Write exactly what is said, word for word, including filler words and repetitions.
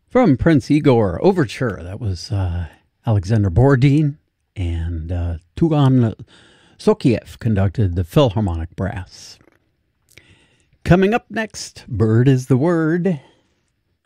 From Prince Igor Overture, that was uh, Alexander Borodin, and uh, Tugan Sokiev conducted the Philharmonic Brass. Coming up next, Bird is the Word,